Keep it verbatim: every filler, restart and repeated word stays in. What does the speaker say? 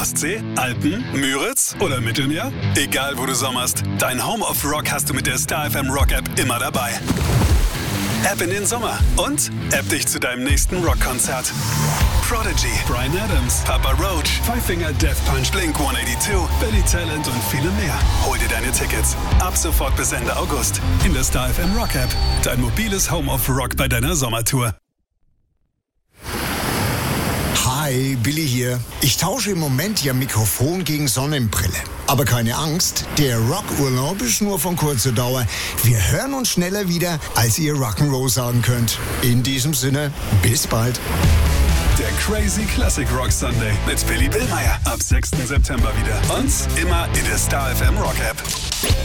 Ostsee, Alpen, Müritz oder Mittelmeer? Egal wo du sommerst, dein Home of Rock hast du mit der Star F M Rock App immer dabei. App in den Sommer und App dich zu deinem nächsten Rockkonzert. Prodigy, Bryan Adams, Papa Roach, Five Finger Death Punch, Blink hundertzweiundachtzig, Billy Talent und viele mehr. Hol dir deine Tickets ab sofort bis Ende August in der Star F M Rock App. Dein mobiles Home of Rock bei deiner Sommertour. Hi, Billy hier. Ich tausche im Moment ja Mikrofon gegen Sonnenbrille. Aber keine Angst, der Rockurlaub ist nur von kurzer Dauer. Wir hören uns schneller wieder, als ihr Rock'n'Roll sagen könnt. In diesem Sinne, bis bald. Der Crazy Classic Rock Sunday mit Billy Billmeyer ab sechsten September wieder. Und immer in der Star F M Rock App.